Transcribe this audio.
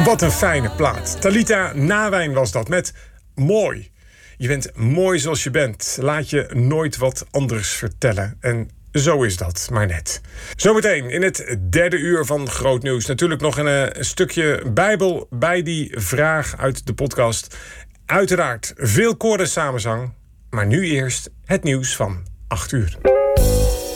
Wat een fijne plaat. Talita Nawijn was dat met Mooi. Je bent mooi zoals je bent. Laat je nooit wat anders vertellen. En zo is dat maar net. Zometeen in het derde uur van Groot Nieuws. Natuurlijk nog een stukje Bijbel bij die vraag uit de podcast. Uiteraard veel koren samenzang. Maar nu eerst het nieuws van 8 uur.